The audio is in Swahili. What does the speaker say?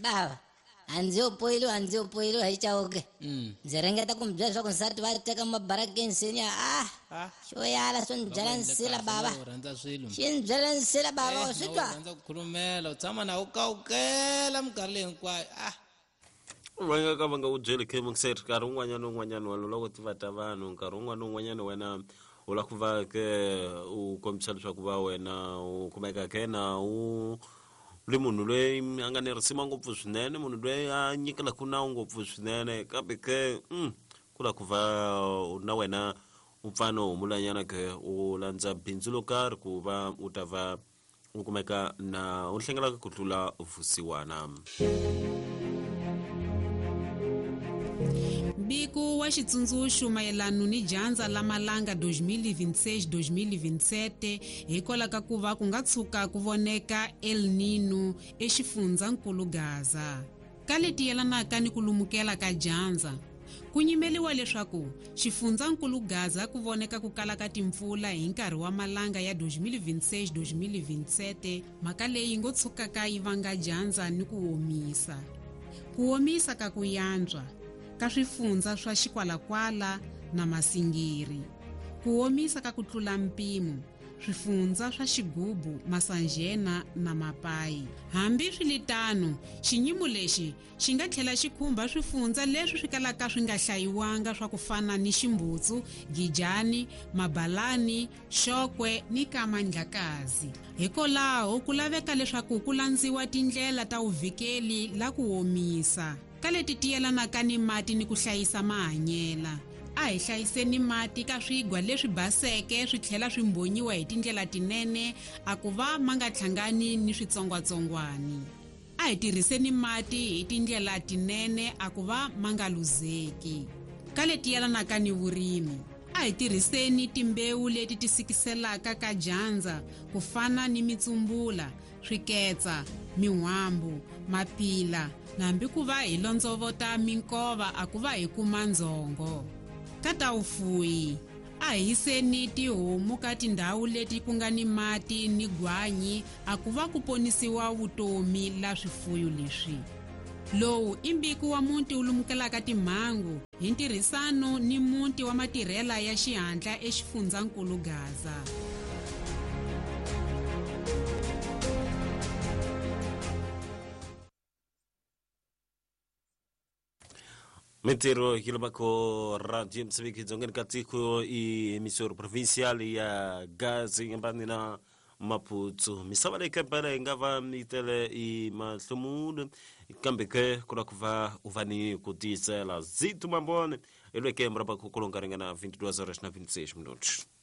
baba anzio poilo haichaoke zerengeta kumbyela swa ku nsati va teka mabarakeni senya xo yala swo ni byela nsila baba xi ni byela nsila baba swi twa rhandza ku khulumela u tshama na u kawukela minkarhi leyi hinkwayo va nga u byeli ke mungiseri nkarhi un'wanyana walo loko ti va ta vanhu nkarhi un'wanyana wena u la ku va ke u kombisa leswaku va wena u kumeka ke na u le munhu loyi a nga nerisima ngopfu swinene munhu loyi a nyikelaku nawu ngopfu swinene kambe ke ku la ku va na wena u pfana u humulanyana ke u landza bindzu lo karhi ku va u ta va u kumeka na u hlengelaka ku tlula vusiwana. Biko wa xitsundzuxo mayelano ni dyandza la malanga 2026-2027 hikwalaho ka ku va ku nga tshuka ku voneka El Nino exifundzhankulu Gaza. Ka leti yelanaka ni ku lumukela ka dyandza, ku nyimeliwa leswaku xifundzhankulu Gaza ku voneka ku kala ka timpfula hi nkarhi wa malanga ya 2026-2027, mhaka leyi ngo tshukaka yi vanga dyandza ni ku omisa. Ku omisa ka ku yantswa ka swifundza swa xikwalakwala na masingiri, ku omisa ka ku tlula mpimo, swifundza swa xigubu, masanjena na mapayi. Hambi swilitano, xinyimo lexi xi nga tlhela xi khumba swifundza leswi swi kalaka swi nga hlayiwanga swa ku fana ni Ximbutsu, Gijani, Mabalani, Xokwe ni Kamandlakazi. Hikwalaho ku laveka leswaku ku landziwa tindlela ta uvikeli la ku omisa ka leti tiyelanaka ni mati ni ku hlayisa mahanyela. A hi hlayiseni mati ka swigwa leswi baseke swi tlhela swi mbonyiwa hi tindlela tinene a ku va ma nga hlangani ni switsongwatsongwani. A hi tirhiseni mati hi tindlela tinene a ku va ma nga luzeki. Ka leti yelanaka ni vurimi, a hi tirhiseni timbewu leti ti sikiselaka ka dyandza ku fana ni mitsumbula, swiketsa, mihwambu, mapila, nambi ku va hi londzovota minkova a ku va hi kuma ndzongo. Ka ta ufuyi, a hi yiseni tihomu ka tindhawu leti ku nga ni mati ni gwanyi a ku va ku ponisiwa vutomi la swifuyo leswi. Lowu i mbiko wa muti wu lumukelaka timhangu hi ntirhisano ni muti wa matirhela ya xihatla exifundzhankulu Gaza. Metero kilobako radio msibiki zongeni katiko i emisoro provincial ya Gaza ngambani na Maputo misava le kempele ngava mitele i mahlumulo kambe ke kuna kuva uvani kutisela zitu mambone elwe kembra ba kukolonga ringana 22 horas na 26 minutos.